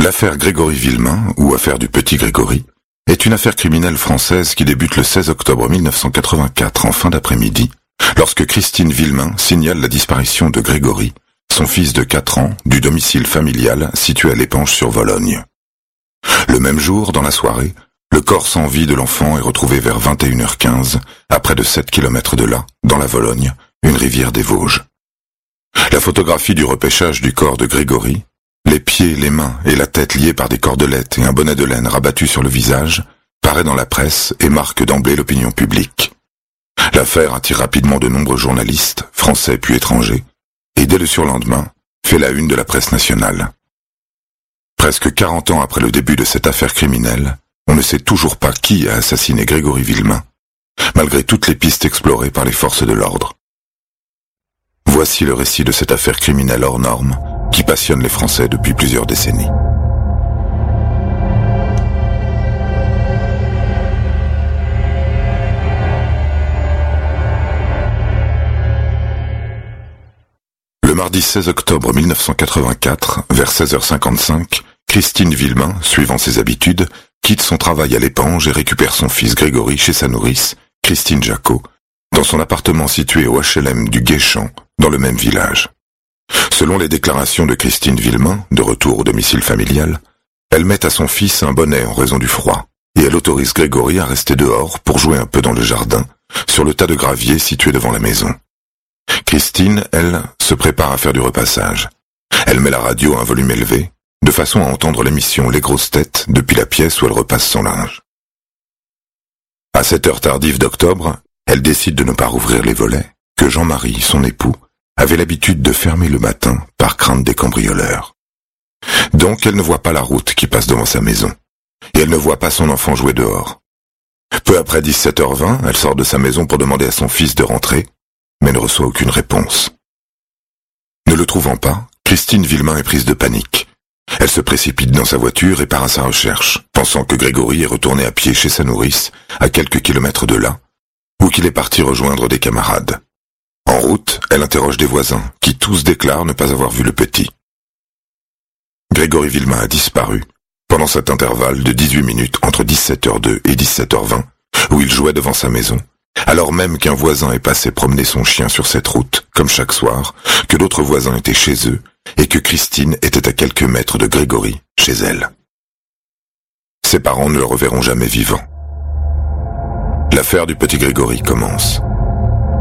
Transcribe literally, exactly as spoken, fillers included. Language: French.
L'affaire Grégory Villemain, ou affaire du petit Grégory, est une affaire criminelle française qui débute le seize octobre mille neuf cent quatre-vingt-quatre en fin d'après-midi, lorsque Christine Villemain signale la disparition de Grégory, son fils de quatre ans, du domicile familial situé à l'Épanche-sur-Vologne. Le même jour, dans la soirée, le corps sans vie de l'enfant est retrouvé vers vingt et une heures quinze, à près de sept kilomètres de là, dans la Vologne, une rivière des Vosges. La photographie du repêchage du corps de Grégory, les pieds, les mains et la tête liés par des cordelettes et un bonnet de laine rabattu sur le visage, paraît dans la presse et marque d'emblée l'opinion publique. L'affaire attire rapidement de nombreux journalistes, français puis étrangers, et dès le surlendemain, fait la une de la presse nationale. Presque quarante ans après le début de cette affaire criminelle, on ne sait toujours pas qui a assassiné Grégory Villemain, malgré toutes les pistes explorées par les forces de l'ordre. Voici le récit de cette affaire criminelle hors norme qui passionne les Français depuis plusieurs décennies. Le mardi seize octobre mille neuf cent quatre-vingt-quatre, vers seize heures cinquante-cinq, Christine Villemain, suivant ses habitudes, quitte son travail à l'Épange et récupère son fils Grégory chez sa nourrice, Christine Jacot, dans son appartement situé au H L M du Guéchamp, dans le même village. Selon les déclarations de Christine Villemain, de retour au domicile familial, elle met à son fils un bonnet en raison du froid, et elle autorise Grégory à rester dehors pour jouer un peu dans le jardin, sur le tas de gravier situé devant la maison. Christine, elle, se prépare à faire du repassage. Elle met la radio à un volume élevé, de façon à entendre l'émission Les Grosses Têtes depuis la pièce où elle repasse son linge. À cette heure tardive d'octobre, elle décide de ne pas rouvrir les volets, que Jean-Marie, son époux, avait l'habitude de fermer le matin par crainte des cambrioleurs. Donc elle ne voit pas la route qui passe devant sa maison, et elle ne voit pas son enfant jouer dehors. Peu après dix-sept heures vingt, elle sort de sa maison pour demander à son fils de rentrer, mais ne reçoit aucune réponse. Ne le trouvant pas, Christine Villemain est prise de panique. Elle se précipite dans sa voiture et part à sa recherche, pensant que Grégory est retourné à pied chez sa nourrice, à quelques kilomètres de là, ou qu'il est parti rejoindre des camarades. En route, elle interroge des voisins, qui tous déclarent ne pas avoir vu le petit. Grégory Villemain a disparu, pendant cet intervalle de dix-huit minutes entre dix-sept heures deux et dix-sept heures vingt, où il jouait devant sa maison, alors même qu'un voisin est passé promener son chien sur cette route, comme chaque soir, que d'autres voisins étaient chez eux, et que Christine était à quelques mètres de Grégory, chez elle. Ses parents ne le reverront jamais vivant. L'affaire du petit Grégory commence.